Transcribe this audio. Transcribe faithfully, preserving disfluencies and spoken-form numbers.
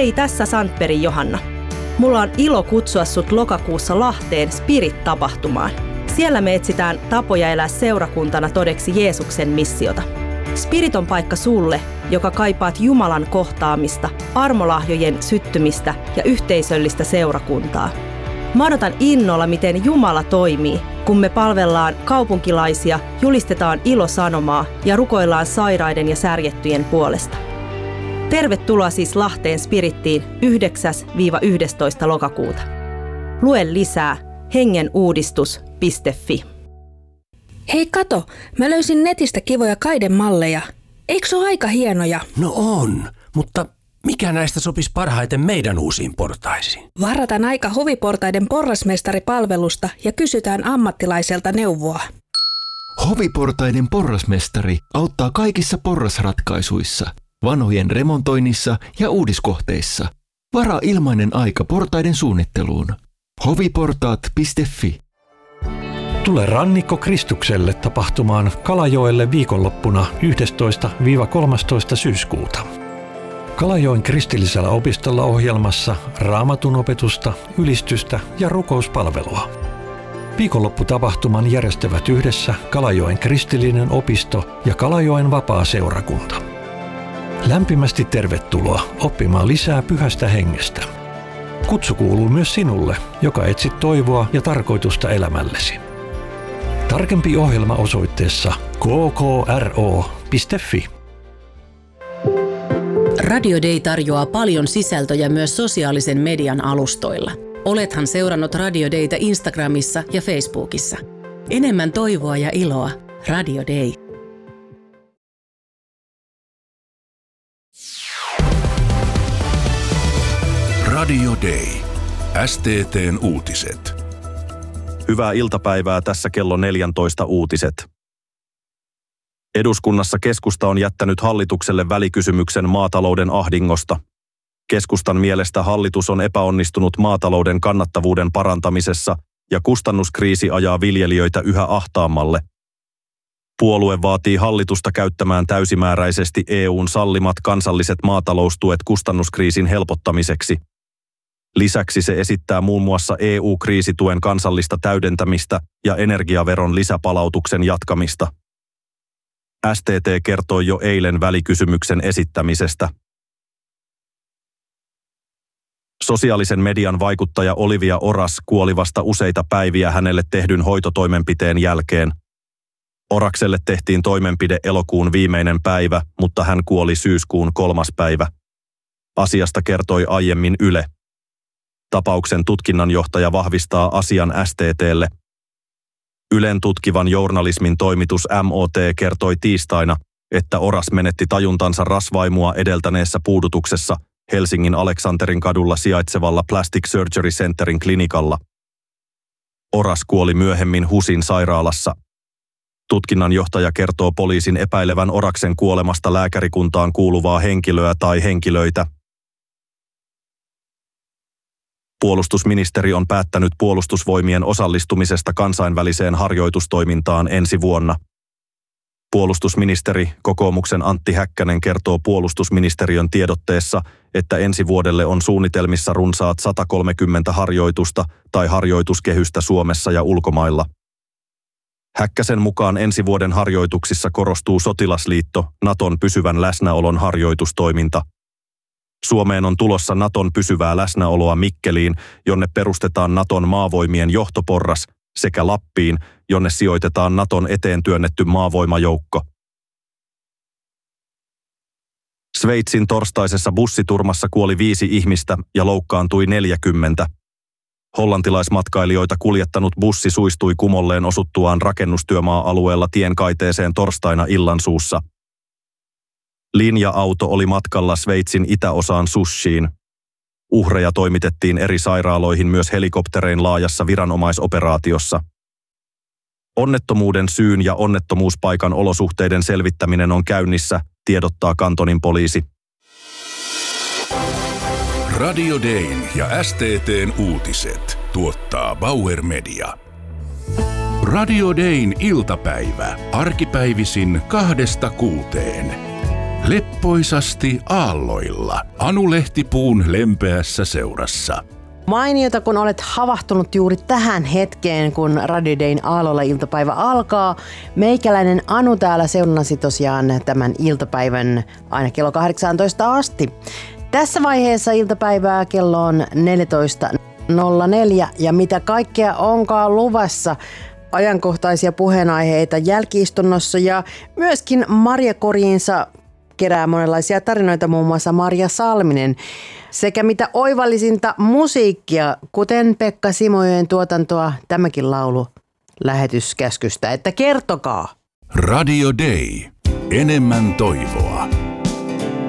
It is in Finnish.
Hei, tässä Sandbergin Johanna. Mulla on ilo kutsua sut lokakuussa Lahteen Spirit-tapahtumaan. Siellä me etsitään tapoja elää seurakuntana todeksi Jeesuksen missiota. Spirit on paikka sulle, joka kaipaat Jumalan kohtaamista, armolahjojen syttymistä ja yhteisöllistä seurakuntaa. Mä odotan innolla, miten Jumala toimii, kun me palvellaan kaupunkilaisia, julistetaan ilosanomaa ja rukoillaan sairaiden ja särjettyjen puolesta. Tervetuloa siis Lahteen Spirittiin yhdeksäs yhdestoista lokakuuta. Lue lisää hengenuudistus piste fi. Hei kato, mä löysin netistä kivoja kaidemalleja. Eikö se ole aika hienoja? No on, mutta mikä näistä sopisi parhaiten meidän uusiin portaisiin? Varataan aika Hoviportaiden porrasmestaripalvelusta ja kysytään ammattilaiselta neuvoa. Hoviportaiden porrasmestari auttaa kaikissa porrasratkaisuissa, vanhojen remontoinnissa ja uudiskohteissa. Varaa ilmainen aika portaiden suunnitteluun. hoviportaat piste fi. Tule Rannikko Kristukselle tapahtumaan Kalajoelle viikonloppuna yhdestoista kolmastoista syyskuuta. Kalajoen kristillisellä opistolla ohjelmassa raamatun opetusta, ylistystä ja rukouspalvelua. Viikonlopputapahtuman järjestävät yhdessä Kalajoen kristillinen opisto ja Kalajoen vapaa-seurakunta. Lämpimästi tervetuloa oppimaan lisää pyhästä hengestä. Kutsu kuuluu myös sinulle, joka etsit toivoa ja tarkoitusta elämällesi. Tarkempi ohjelma osoitteessa k k r o piste fi. Radio Day tarjoaa paljon sisältöjä myös sosiaalisen median alustoilla. Olethan seurannut Radio Dayta Instagramissa ja Facebookissa. Enemmän toivoa ja iloa. Radio Day. Radio Day. S T T:n uutiset. Hyvää iltapäivää, tässä kello neljätoista uutiset. Eduskunnassa keskusta on jättänyt hallitukselle välikysymyksen maatalouden ahdingosta. Keskustan mielestä hallitus on epäonnistunut maatalouden kannattavuuden parantamisessa ja kustannuskriisi ajaa viljelijöitä yhä ahtaammalle. Puolue vaatii hallitusta käyttämään täysimääräisesti E U:n sallimat kansalliset maataloustuet kustannuskriisin helpottamiseksi. Lisäksi se esittää muun muassa E U-kriisituen kansallista täydentämistä ja energiaveron lisäpalautuksen jatkamista. S T T kertoi jo eilen välikysymyksen esittämisestä. Sosiaalisen median vaikuttaja Olivia Oras kuoli vasta useita päiviä hänelle tehdyn hoitotoimenpiteen jälkeen. Orakselle tehtiin toimenpide elokuun viimeinen päivä, mutta hän kuoli syyskuun kolmas päivä. Asiasta kertoi aiemmin Yle. Tapauksen tutkinnanjohtaja vahvistaa asian S T T:lle. Ylen tutkivan journalismin toimitus M O T kertoi tiistaina, että Oras menetti tajuntansa rasvaimua edeltäneessä puudutuksessa Helsingin Aleksanterin kadulla sijaitsevalla Plastic Surgery Centerin klinikalla. Oras kuoli myöhemmin HUSin sairaalassa. Tutkinnanjohtaja kertoo poliisin epäilevän Oraksen kuolemasta lääkärikuntaan kuuluvaa henkilöä tai henkilöitä. Puolustusministeri on päättänyt puolustusvoimien osallistumisesta kansainväliseen harjoitustoimintaan ensi vuonna. Puolustusministeri, kokoomuksen Antti Häkkänen kertoo puolustusministeriön tiedotteessa, että ensi vuodelle on suunnitelmissa runsaat sata kolmekymmentä harjoitusta tai harjoituskehystä Suomessa ja ulkomailla. Häkkäsen mukaan ensi vuoden harjoituksissa korostuu sotilasliitto, Naton pysyvän läsnäolon harjoitustoiminta. Suomeen on tulossa Naton pysyvää läsnäoloa Mikkeliin, jonne perustetaan Naton maavoimien johtoporras, sekä Lappiin, jonne sijoitetaan Naton eteen työnnetty maavoimajoukko. Sveitsin torstaisessa bussiturmassa kuoli viisi ihmistä ja loukkaantui neljäkymmentä. Hollantilaismatkailijoita kuljettanut bussi suistui kumolleen osuttuaan rakennustyömaa-alueella tien kaiteeseen torstaina illansuussa. Linja-auto oli matkalla Sveitsin itäosaan Sushiin. Uhreja toimitettiin eri sairaaloihin myös helikopterein laajassa viranomaisoperaatiossa. Onnettomuuden syyn ja onnettomuuspaikan olosuhteiden selvittäminen on käynnissä, tiedottaa kantonin poliisi. Radio Dayn ja S T T:n uutiset tuottaa Bauer Media. Radio Dayn iltapäivä arkipäivisin kahdesta kuuteen. Leppoisasti aalloilla. Anu Lehtipuun lempeässä seurassa. Mainiota, kun olet havahtunut juuri tähän hetkeen, kun Radio Dayn aalloilla iltapäivä alkaa. Meikäläinen Anu täällä seurannasi tosiaan tämän iltapäivän aina kello kahdeksantoista asti. Tässä vaiheessa iltapäivää kello on neljätoista nolla neljä ja mitä kaikkea onkaan luvassa. Ajankohtaisia puheenaiheita jälki-istunnossa ja myöskin Marja Koriinsa kerää monenlaisia tarinoita, muun muassa Marja Salminen. Sekä mitä oivallisinta musiikkia, kuten Pekka Simojoen tuotantoa, tämäkin laulu lähetyskäskystä, että kertokaa. Radio Day. Enemmän toivoa.